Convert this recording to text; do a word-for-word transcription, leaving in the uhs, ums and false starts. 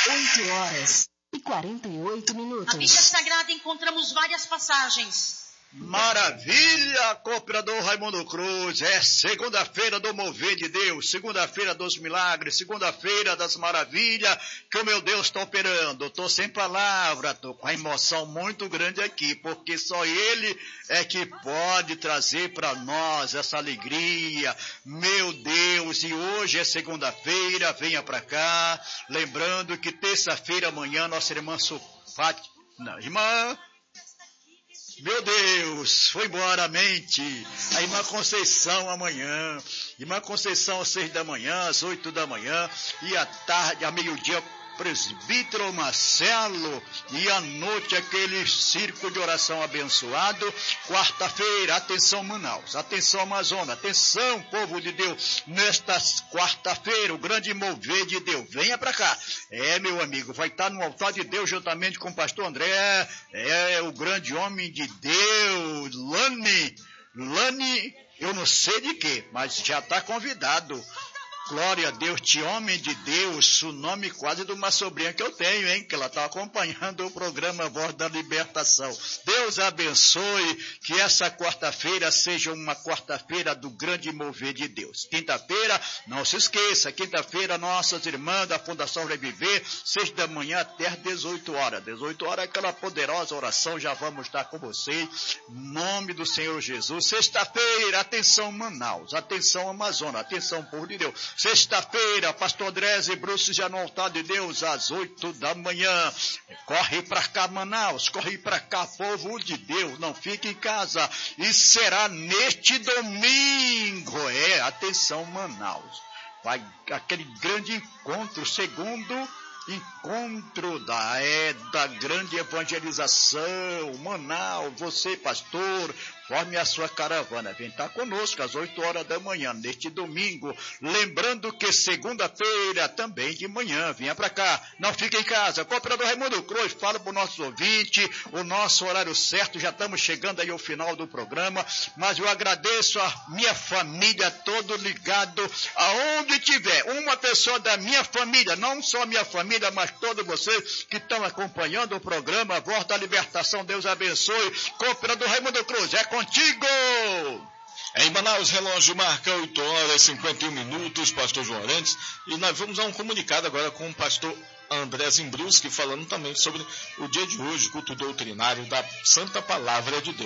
oito horas e quarenta e oito minutos. Na Bíblia Sagrada encontramos várias passagens. Maravilha, cooperador Raimundo Cruz, é segunda-feira do mover de Deus, segunda-feira dos milagres, segunda-feira das maravilhas, que o meu Deus está operando. Estou sem palavra, estou com a emoção muito grande aqui, porque só Ele é que pode trazer para nós essa alegria. Meu Deus, e hoje é segunda-feira, venha para cá, lembrando que terça-feira amanhã nossa irmã Sofate, não, irmã... Meu Deus, foi embora a mente. A irmã Conceição amanhã, irmã Conceição às seis da manhã, às oito da manhã, e à tarde, a meio-dia, presbítero Marcelo, e à noite aquele círculo de oração abençoado. Quarta-feira, atenção Manaus, atenção Amazonas, atenção povo de Deus, nesta quarta-feira, o grande mover de Deus, venha para cá. É, meu amigo, vai estar no altar de Deus juntamente com o pastor André, é o grande homem de Deus, Lani, Lani, eu não sei de quê, mas já está convidado. Glória a Deus, te homem de Deus, o nome quase de uma sobrinha que eu tenho, hein, que ela está acompanhando o programa Voz da Libertação. Deus abençoe, que essa quarta-feira seja uma quarta-feira do grande mover de Deus. Quinta-feira, não se esqueça, quinta-feira, nossas irmãs da Fundação Reviver, seis da manhã até às dezoito horas. dezoito horas, aquela poderosa oração, já vamos estar com vocês, em nome do Senhor Jesus. Sexta-feira, atenção Manaus, atenção Amazonas, atenção povo de Deus. Sexta-feira, pastor Andrés e Bruce já no altar de Deus, às oito da manhã. Corre para cá, Manaus, corre para cá, povo de Deus, não fique em casa. E será neste domingo, é, atenção Manaus, vai aquele grande encontro, segundo encontro da, é, da grande evangelização. Manaus, você pastor, forme a sua caravana, vem estar conosco às oito horas da manhã, neste domingo. Lembrando que segunda-feira, também de manhã, venha para cá, não fique em casa. Cooperador Raimundo Cruz, fala para o nosso ouvinte, o nosso horário certo, já estamos chegando aí ao final do programa, mas eu agradeço a minha família, todo ligado, aonde tiver, uma pessoa da minha família, não só a minha família, mas todos vocês que estão acompanhando o programa Voz da Libertação, Deus abençoe. Cooperador Raimundo Cruz, é contigo! Em Manaus, relógio marca oito horas e cinquenta e um minutos, pastor João Arantes, e nós vamos a um comunicado agora com o pastor André Zimbruski, falando também sobre o dia de hoje, culto doutrinário da Santa Palavra de Deus.